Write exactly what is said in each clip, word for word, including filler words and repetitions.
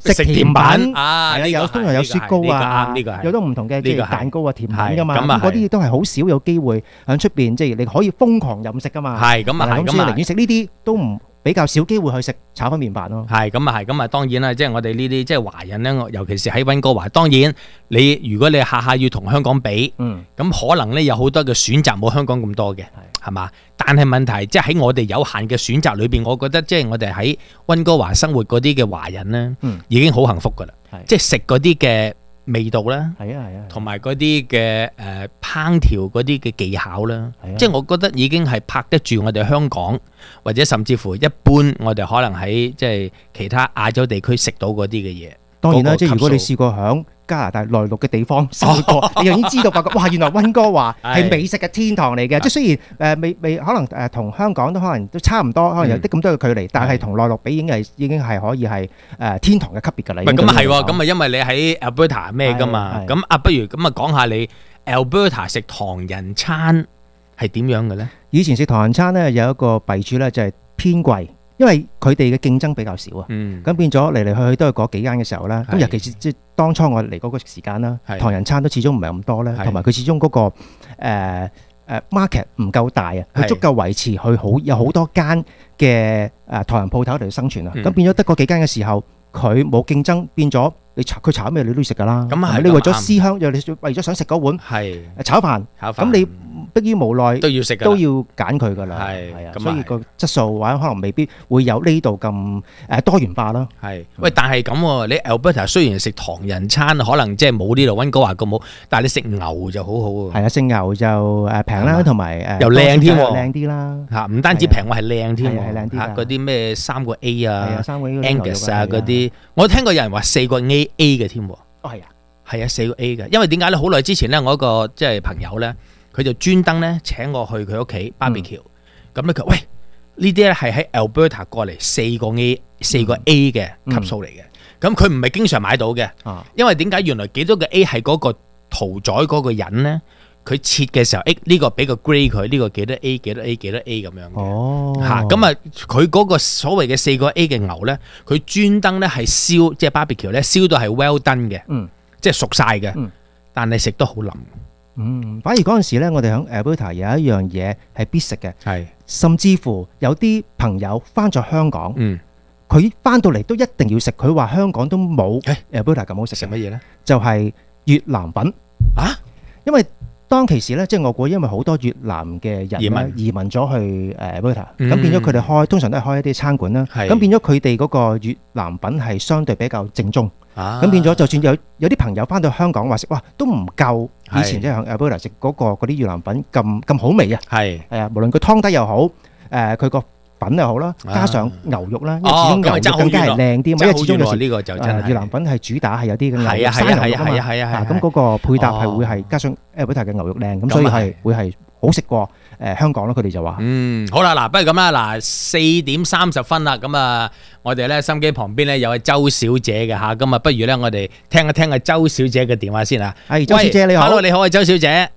食甜品啊， 係啦，有通常有雪糕啊， 呢個係有好多唔同嘅即係蛋糕啊、甜品噶嘛。 咁啊嗰啲都係好少有機會喺出邊，即係你可以瘋狂飲食噶嘛。 係咁啊係咁啊， 寧願食呢啲都唔比較少機會去食炒粉麵飯咯。 係咁啊係咁啊，當然啦，即係我哋呢啲即係華人咧，尤其是喺溫哥華，當然你如果你下下要同香港比， 嗯， 咁可能咧有好多嘅選擇冇香港咁多嘅，係嘛？但係問題即係喺我哋有限嘅選擇裏邊，我覺得即係我哋喺溫哥華生活嗰啲嘅華人咧， 嗯， 已經好幸福噶啦，即係食嗰啲嘅味道啦， 係啊係啊， 同埋嗰啲嘅誒烹調嗰啲嘅技巧啦，即係我覺得已經係拍得住我哋香港，或者甚至乎一般我哋可能喺即係其他亞洲地區食到嗰啲嘅嘢。 當然啦，即係如果你試過響加拿大內陸嘅地方生活過，你就已經知道發覺，哇！原來溫哥華係美食嘅天堂嚟嘅。即係雖然誒未未可能誒同香港都可能都差唔多，可能有啲咁多嘅距離，但係同內陸比已經係已經係可以係誒天堂嘅級別㗎啦。 唔係咁啊係喎，咁啊因為你喺 Alberta 咩㗎嘛，咁啊不如咁啊講下你 Alberta 食唐人餐係點樣嘅咧？ 以前食唐人餐咧有一個弊處咧就係偏貴。因為佢哋嘅競爭比較少啊，咁變咗嚟嚟去去都係嗰幾間嘅時候咧。咁尤其是即係當初我嚟嗰個時間啦，唐人餐都始終唔係咁多咧，同埋佢始終嗰個誒誒 market 唔夠大啊，佢足夠維持佢好有好多間嘅誒唐人鋪頭嚟生存啊。咁變咗得嗰幾間嘅時候，佢冇競爭，變咗你炒佢炒咩你都要食㗎啦。 咁啊， 你為咗思鄉，又你為咗想食嗰碗炒飯，咁你迫於無奈都要食， 都要揀佢㗎啦。係係啊，所以個質素或者可能未必會有呢度咁誒多元化咯。 係，喂，但係咁喎，你 Alberta 雖然食唐人餐，可能即係冇呢度溫哥華咁好，但係你食牛就好好喎。 係啊，食牛就誒平啦，同埋誒又靚添喎， 靚啲啦嚇，唔單止平喎，係靚添喎， 係靚啲嚇嗰啲咩三個 A 啊， 三個 Angus 啊嗰啲，我聽過有人話四個 A A 嘅添喎。 哦，係啊， 係啊，四個 A 嘅，因為點解咧？好耐之前咧，我一個即係朋友咧。佢就專登咧請我去佢屋企 barbecue，咁咧佢喂呢啲咧係喺 Alberta 過嚟四個 A 四個 A 嘅級數嚟嘅，咁佢唔係經常買到嘅， 啊、 因為點解原來幾多個 A 係嗰個屠宰嗰個人咧，佢切嘅時候，誒呢個俾個 grade 佢，呢個幾多 A 幾多 A 幾多 A 咁樣嘅， 哦， 嚇咁啊佢嗰個所謂嘅四個 A 嘅牛咧，佢專登咧係燒即係 barbecue 咧燒到係 well done 嘅， 嗯， 即係熟晒嘅， 嗯， 但係食得好腍。 嗯，反而嗰陣時咧，我哋喺 Alberta 有一樣嘢係必食嘅， 係甚至乎有啲朋友翻咗香港， 嗯， 佢翻到嚟都一定要食，佢話香港都冇 Alberta 咁好食。 食乜嘢咧？ 就係越南粉啊！ 因為當其時咧，即係我估，因為好多越南嘅人移民移民咗去誒 Alberta， 嗯， 咁變咗佢哋開通常都係開一啲餐館啦，咁變咗佢哋嗰個越南粉係相對比較正宗。咁、啊、變咗，就算有有啲朋友翻到香港話食，哇，都唔夠以前即係喺 Alberta 食嗰個嗰啲越南粉咁咁好味啊！係係啊，無論佢湯底又好，誒佢個粉又好啦，加上牛肉啦，因為始終牛肉更加係靚啲，因為始終有時呢個就真係越南粉係主打係有啲咁嘅生牛肉啊嘛，係啊，咁嗰個配搭係會係加上 Alberta 嘅牛肉靚，咁所以係會係好食過誒香港咯。佢哋就話嗯好啦，嗱不如咁啦，嗱四點三十分啦，咁啊我哋咧心機旁邊咧有位周小姐嘅嚇，咁啊不如咧我哋聽一聽阿周小姐嘅電話先啊。 係周小姐你好 ，Hello 你好啊周小姐。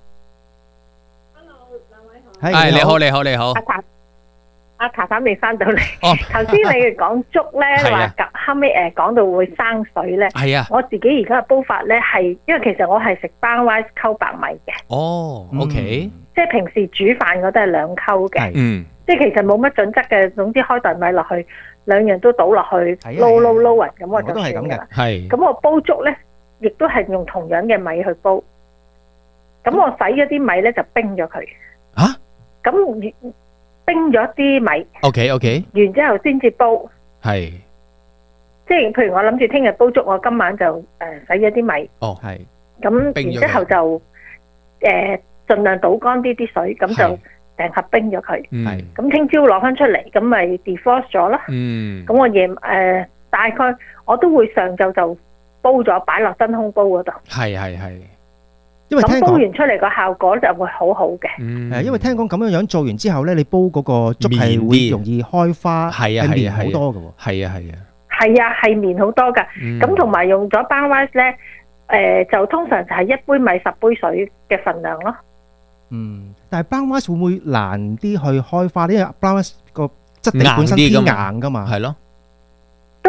Hello 兩位好。 係你好你好你好。 阿茶阿茶粉未翻到嚟。哦。頭先你哋講粥咧，話後尾誒講到會生水咧。係啊。我自己而家嘅煲法咧係，因為其實我係食 brown rice 溝白米嘅。 哦 ，OK。 即係平時煮飯我都係兩溝嘅。 嗯。 即係其實冇乜準則嘅，總之開袋米落去，兩樣都倒落去，撈撈撈勻咁我就算㗎啦。係。咁我煲粥咧，亦都係用同樣嘅米去煲。咁我洗咗啲米咧就冰咗佢。嚇？咁冰咗啲米。OK OK。然之後先至煲。係。即係譬如我諗住聽日煲粥，我今晚就誒洗咗啲米。哦，係。咁然之後就誒盡量倒乾啲啲水，咁就成盒冰咗佢。係。咁聽朝攞翻出嚟，咁咪 defrost 咗咯。嗯。咁我夜誒大概我都會上晝就煲咗，擺落真空煲嗰度。係係係。因為咁煲完出嚟個效果就會好好嘅。 誒，因為聽講咁樣樣做完之後咧，你煲嗰個粥係會容易開花，係綿好多嘅喎。係啊係啊。係啊，係綿好多㗎。咁同埋用咗 brown rice 咧，誒就通常就係一杯米十杯水嘅份量咯。嗯，但係 brown rice 會唔會難啲去開花？因為 brown rice 個質地本身偏硬㗎嘛。係咯。都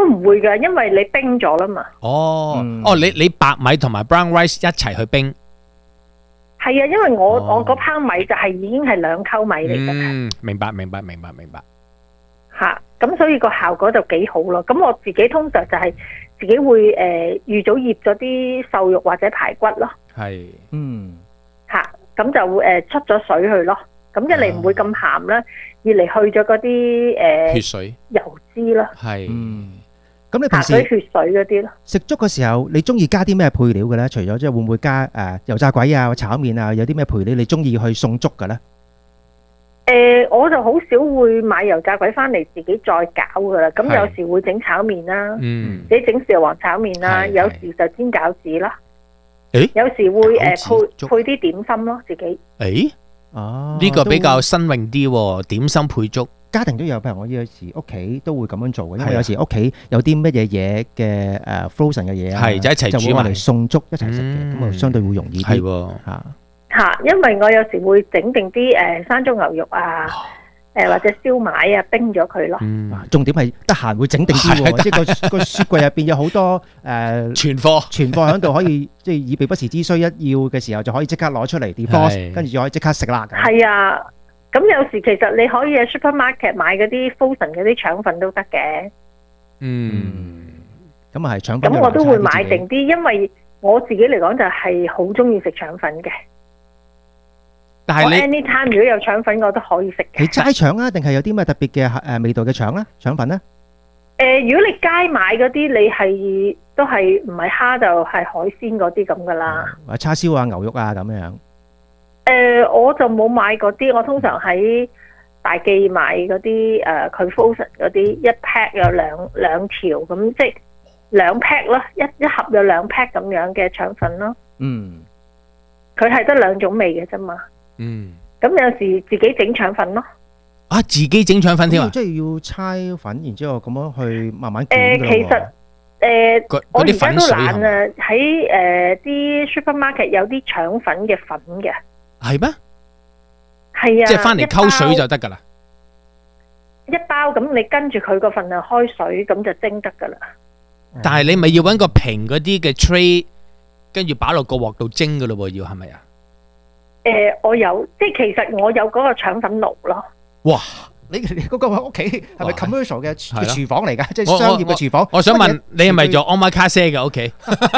都唔會㗎，因為你冰咗啦嘛。 哦，嗯、哦，你你白米同埋 brown rice 一齊去冰。係啊，因為我、哦、我嗰包米就係已經係兩溝米嚟㗎。 嗯，明白明白明白明白。 嚇，咁所以個效果就幾好咯。咁我自己通常就係自己會誒、呃、預早醃咗啲瘦肉或者排骨咯。係，嗯，嚇，咁就會誒出咗水去咯。咁一嚟唔會咁鹹啦，二嚟去咗嗰啲誒血水、油脂啦。係，嗯， 咁你平時血水嗰啲咯。食粥嘅時候，你中意加啲咩配料嘅咧？除咗即係會唔會加誒油炸鬼啊、炒麵啊，有啲咩配料你中意去送粥嘅咧？ 誒，我就好少會買油炸鬼翻嚟自己再搞噶啦。咁有時會整炒麵啦，嗯，自己整豉油黃炒麵啦，有時就煎餃子啦。誒，有時會誒配配啲點心咯，自己。 誒。哦，呢個比較新穎啲喎，點心配粥， 家庭都有。譬如我有時屋企都會咁樣做嘅，因為有時屋企有啲乜嘢嘢嘅誒 frozen 嘅嘢啊， 係就一齊煮埋嚟送粥一齊食嘅，咁啊相對會容易啲。係喎， 嚇嚇，因為我有時會整定啲誒山竹牛肉啊。誒，或者燒賣啊，冰咗佢咯。 嗯，重點係得閒會整定啲喎，即係個個雪櫃入邊有好多誒存貨， 存貨喺度可以即係以備不時之需，一要嘅時候就可以即刻攞出嚟 defrost，跟住就可以即刻食啦。 係啊，咁有時其實你可以喺 supermarket 買嗰啲 frozen 嗰啲腸粉都得嘅。 嗯，咁啊係腸粉。 咁我都會買定啲，因為我自己嚟講就係好中意食腸粉嘅。但係你 anytime 如果有腸粉，我都可以食嘅。 你齋腸啊，定係有啲咩特別嘅誒味道嘅腸咧？腸粉咧？ 誒，如果你街買嗰啲，你係都係唔係蝦就係海鮮嗰啲咁噶啦。 或者叉燒啊、牛肉啊咁樣。 誒，我就冇買嗰啲，我通常喺大記買嗰啲誒，佢 frozen 嗰啲一 pack 有兩兩條咁，即係兩 pack 咯，一一盒有兩 pack 咁樣嘅腸粉咯。嗯。佢係得兩種味嘅啫嘛。嗯，咁有時自己整腸粉咯。 啊，自己整腸粉添啊！ 即係要猜粉，然之後咁樣去慢慢捲㗎咯。誒，其實誒，我而家都懶啊。喺誒啲 supermarket 有啲腸粉嘅粉嘅。係咩？係啊， 即係翻嚟溝水就得㗎啦。 一包咁，你跟住佢個份量開水，咁就蒸得㗎啦。 但係你咪要揾個平嗰啲嘅 tray，跟住擺落個鑊度蒸㗎咯喎，要係咪啊？ 誒、呃，我有，即係其實我有嗰個腸粉爐咯。 哇！你你嗰個屋企係咪 commercial 嘅廚房嚟噶？即係商業嘅廚房。 我想問你係咪做 omakase 嘅屋企？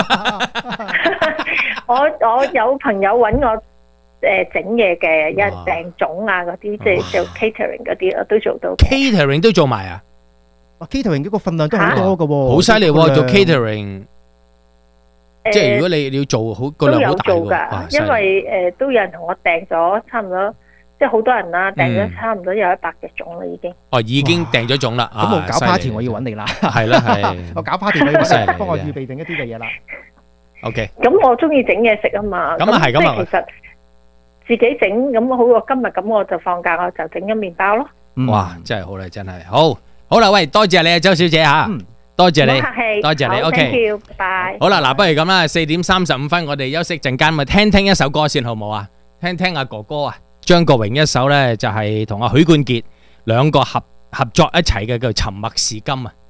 我我有朋友揾我誒整嘢嘅，有人訂粽啊嗰啲，即係做 catering 嗰啲，我都做到。 catering 都做埋啊？ 哇 catering 嗰個份量都好多噶喎， 好犀利喎！做 catering。即係如果你要做好個量好大喎， 因為誒都有人同我訂咗差唔多，即係好多人啦，訂咗差唔多有一百隻粽啦已經。 哦，已經訂咗粽啦， 咁我搞 party 我要揾你啦， 係啦係， 我搞 party 我要揾你，幫我預備定一啲嘅嘢啦。 OK。 咁我中意整嘢食啊嘛， 咁啊係咁啊。 其實自己整咁好過今日咁，我就放假我就整咗麵包咯。 哇，真係好啦，真係好，好啦，喂，多謝你啊，周小姐吓。多謝你，多謝你 ，OK， 拜拜。 好啦，嗱，不如咁啦，四點三十五分，我哋休息陣間，咪聽聽一首歌先，好唔好啊？聽聽阿哥哥啊，張國榮一首咧，就係同阿許冠傑兩個合合作一齊嘅，叫《沉默是金》啊。